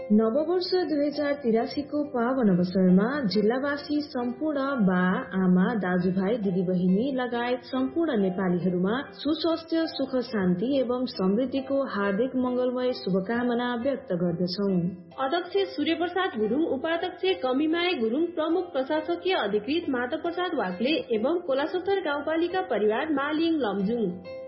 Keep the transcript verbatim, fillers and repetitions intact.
नववर्ष दुई हजार तिरासीको पावन अवसरमा जिल्लावासी सम्पूर्ण बा आमा दाजुभाइ दिदीबहिनी लगायत सम्पूर्ण नेपालीहरूमा सुस्वास्थ्य सुख शान्ति एवं समृद्धिको हार्दिक मंगलमय शुभकामना व्यक्त गर्दछौ। अध्यक्ष सूर्य प्रसाद गुरुङ, उपाध्यक्ष कमिमाया गुरुङ, प्रमुख प्रशासकीय अधिकृत माधव प्रसाद वाग्ले एवं कोलासोत्तर गाउँपालिका परिवार मालिङ लमजुङ।